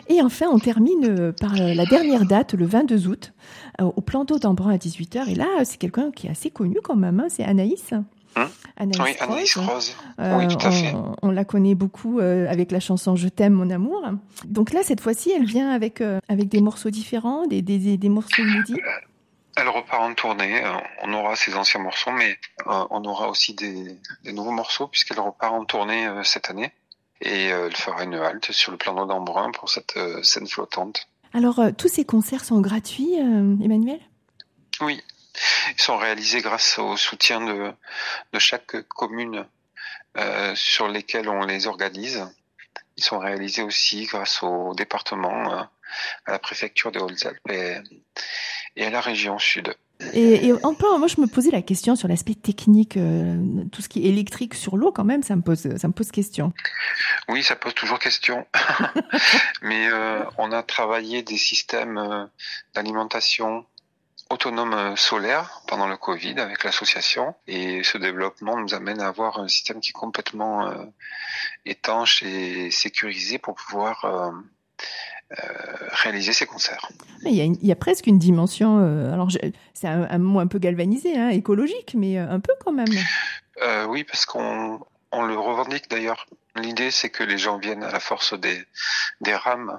Et enfin, on termine par la dernière date, le 22 août, au plan d'eau d'Embrun à 18h. Et là, c'est quelqu'un qui est assez connu quand même, hein, c'est Anaïs. Oui, Anaïs Anaïs Rose. Rose. Oui, tout à fait. On la connaît beaucoup avec la chanson Je t'aime mon amour. Donc là, cette fois-ci, elle vient avec des morceaux différents, des morceaux inédits. Elle repart en tournée. On aura ses anciens morceaux, mais on aura aussi des nouveaux morceaux puisqu'elle repart en tournée cette année. Et elle fera une halte sur le plan d'eau d'Embrun pour cette scène flottante. Alors, tous ces concerts sont gratuits, Emmanuel ? Oui, ils sont réalisés grâce au soutien de chaque commune sur lesquelles on les organise. Ils sont réalisés aussi grâce au département, à la préfecture des Hautes-Alpes et à la région Sud. Et moi, je me posais la question sur l'aspect technique, tout ce qui est électrique sur l'eau, quand même, ça me pose question. Oui, ça pose toujours question. Mais on a travaillé des systèmes d'alimentation autonome solaire pendant le Covid avec l'association. Et ce développement nous amène à avoir un système qui est complètement étanche et sécurisé pour pouvoir réaliser ces concerts. Il y a presque une dimension, c'est un mot un peu galvanisé, hein, écologique, mais un peu quand même. Oui, parce qu'on le revendique d'ailleurs. L'idée, c'est que les gens viennent à la force des rames.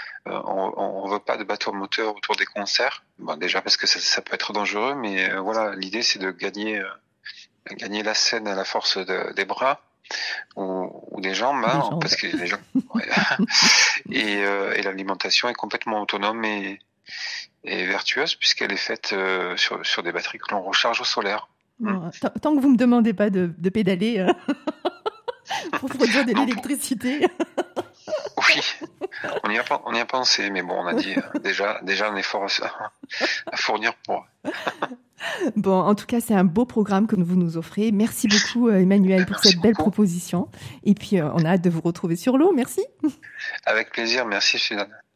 On veut pas de bateau moteur autour des concerts. Bon, déjà parce que ça peut être dangereux, mais voilà, l'idée c'est de gagner la scène à la force des bras ou des jambes, hein, parce que les gens. Ouais. Et l'alimentation est complètement autonome et vertueuse puisqu'elle est faite sur des batteries que l'on recharge au solaire. Bon, tant que vous me demandez pas de pédaler pour produire de l'électricité. Oui, on y a pensé, mais bon, on a dit déjà un effort à fournir pour. Bon, en tout cas, c'est un beau programme que vous nous offrez. Merci beaucoup, Emmanuel, pour cette belle proposition. Et puis, on a hâte de vous retrouver sur l'eau. Merci. Avec plaisir. Merci, Suzanne.